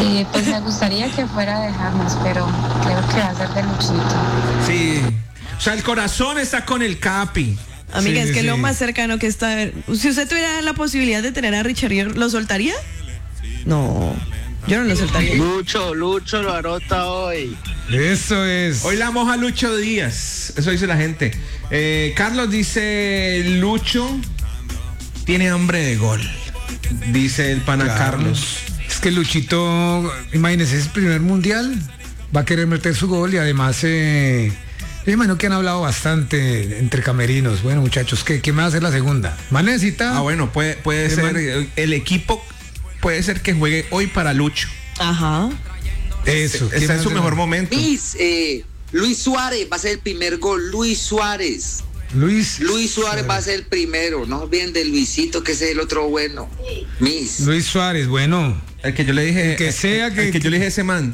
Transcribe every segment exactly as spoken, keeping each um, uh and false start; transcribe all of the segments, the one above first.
Sí, pues me gustaría que fuera de James, pero creo que va a ser de Luchito. Sí. O sea, el corazón está con el Capi. Amiga, Sí, es que sí. lo más cercano que está. Si usted tuviera la posibilidad de tener a Richard, ¿lo soltaría? No, yo no lo soltaría. Lucho, Lucho lo arota hoy. Eso es. Hoy la moja Lucho Díaz. Eso dice la gente. Eh, Carlos dice: Lucho tiene hambre de gol. Dice el pana Claro. Carlos. Es que Luchito, imagínese, es el primer mundial, va a querer meter su gol y además, eh, yo imagino que han hablado bastante entre camerinos. Bueno, muchachos, ¿qué, ¿quién va a hacer la segunda? Más necesita. Ah, bueno, puede, puede El ser. man- eh, El equipo puede ser que juegue hoy para Lucho. Ajá. Eso. ¿quién Está va en a su hacer? mejor momento. Luis, eh, Luis Suárez va a ser el primer gol. Luis Suárez. Luis. Luis Suárez va a ser el primero. No olviden de Luisito, que ese es el otro bueno. Miss. Luis Suárez, bueno. El que yo le dije. El que sea el, que- el que yo le dije a ese man.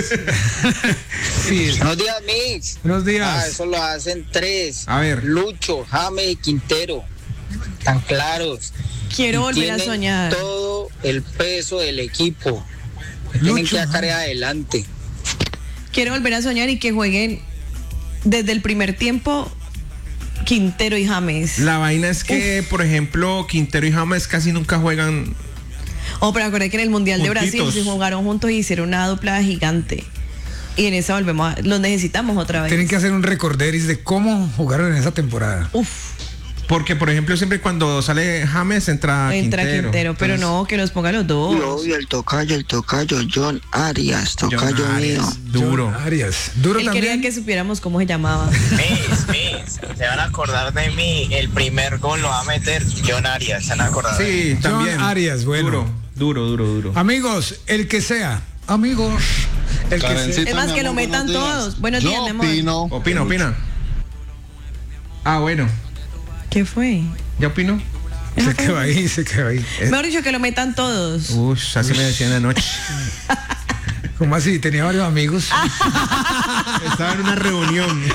Sí. Buenos días, Mix. Buenos Ah, días. eso lo hacen tres. A ver. Lucho, James y Quintero. Tan claros. Quiero Y volver a tienen soñar. todo el peso del equipo. Tienen Lucho, que sacar adelante. Quiero volver a soñar y que jueguen desde el primer tiempo Quintero y James. La vaina es que, por ejemplo, Quintero y James casi nunca juegan. Oh, pero acordé que en el Mundial de Brasil Juntitos. se jugaron juntos y hicieron una dupla gigante. Y en esa volvemos a, los necesitamos otra vez. Tienen que hacer un recorderis de cómo jugaron en esa temporada. Uf, Porque, por ejemplo, siempre cuando sale James entra, entra Quintero. Quintero, pero Entonces, no, que los ponga los dos. Yo y el tocayo, el tocayo, John Arias, John tocayo Arias, mío. Duro. John Arias. Duro Él quería también. que supiéramos cómo se llamaba. Miss, Miss, se van a acordar de mí. El primer gol lo va a meter John Arias. Se van a acordar de mí. Sí, John también. Arias, bueno. Duro, duro, duro, duro. Amigos, el que sea. Amigos. El que sea. Es más, que lo metan todos. Buenos días, mi amor. Opina, opina. Ah, bueno. ¿Qué fue? ¿Ya opino? Se quedó ahí, se quedó ahí. Mejor dicho, que lo metan todos. Uy, así me decían anoche. ¿Cómo así? Tenía varios amigos. Estaba en una reunión.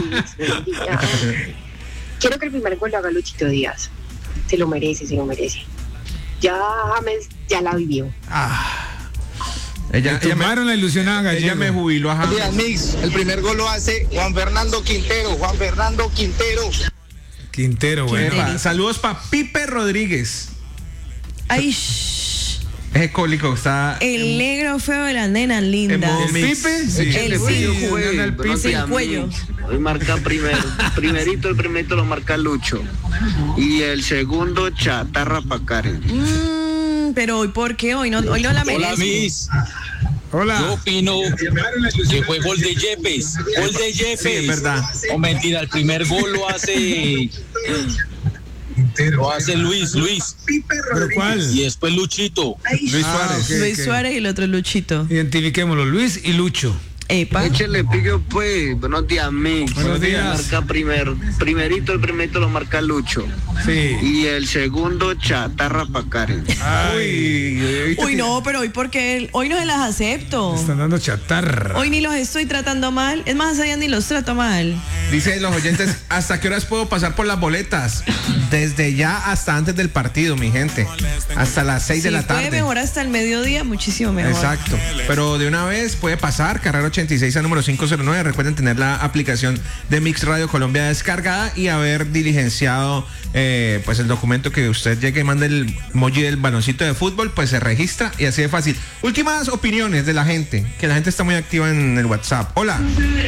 Quiero que el primer gol lo haga Luchito Díaz. Se lo merece, se lo merece. Ya James ya la vivió. Ella, Le ella, me, tomaron la ilusión a Gallego. ella me jubiló a Buenos días, James. Mix. El primer gol lo hace Juan Fernando Quintero. Juan Fernando Quintero. Quintero, bueno. Epa, saludos para Pipe Rodríguez. Ay, shh. Ese cólico está. El negro feo de las nenas lindas. modo ¿El mix. Pipe? Sí. El Sí, sí, Julián, el Pipe. sin cuello. Hoy marca primero. Primerito, el primerito lo marca Lucho. Y el segundo, Chatarra Pacaren. Mm, pero hoy, ¿por qué? Hoy no, hoy no la merezco. Miss. Hola. Yo opino que fue gol de Yepes. Gol de Yepes. Sí, es verdad. O mentira, el primer gol lo hace. Lo hace Luis, Luis. ¿Pero cuál? Y después Luchito. Luis Ah, Suárez. ok, Luis ok. Suárez y el otro Luchito. Identifiquémoslo, Luis y Lucho. Epa. Échale pique pues. Buenos días, Mix. Buenos días. Marca primer, primerito, el primerito lo marca Lucho. Sí. Y el segundo, Chatarra Pacaren. Uy, Uy, no, pero hoy porque hoy no se las acepto. Están dando chatarra. Hoy ni los estoy tratando mal. Es más, allá ni los trato mal. Dicen los oyentes, ¿hasta qué horas puedo pasar por las boletas? Desde ya hasta antes del partido, mi gente. Hasta las seis de Si la puede tarde. mejor hasta el mediodía, muchísimo mejor. Exacto. Pero de una vez puede pasar, carrera ochenta y seis a número quinientos nueve. Recuerden tener la aplicación de Mix Radio Colombia descargada y haber diligenciado eh, pues el documento que usted llegue y mande el emoji del baloncito de fútbol, pues se registra y así de fácil. Últimas opiniones de la gente, que la gente está muy activa en el WhatsApp. Hola.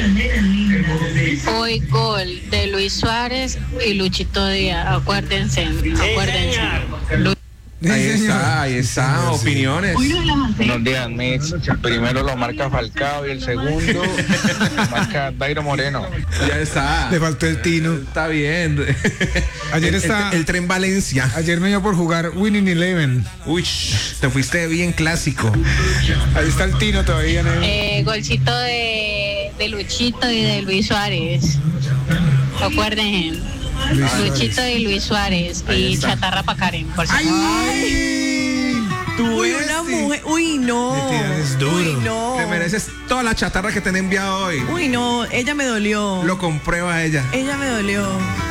Hoy gol de Luis Suárez y Luchito Díaz. Acuérdense, acuérdense. Lu- Ahí Sí, señor. está, ahí está, opiniones. Buenos días, Mix. El primero lo marca Falcao y el segundo lo marca Dairo Moreno. Ya está. Le faltó el Tino. Está bien. Ayer El- está- El, el tren Valencia. Ayer me dio por jugar Winning Eleven. Uy, te fuiste bien clásico. Ahí está el Tino todavía. ¿No? Eh, golcito de, de Luchito y de Luis Suárez. Acuérdense. Luis Suárez. Luchito y Luis Suárez. Y Chatarra Pacaren, por favor. ¡Ay! Tú Uy, eres, una sí. mujer. Uy, no. Le tiras duro. Uy, no. Te mereces toda la chatarra que te han enviado hoy. Uy, no. Ella me dolió. Lo comprueba ella. Ella me dolió.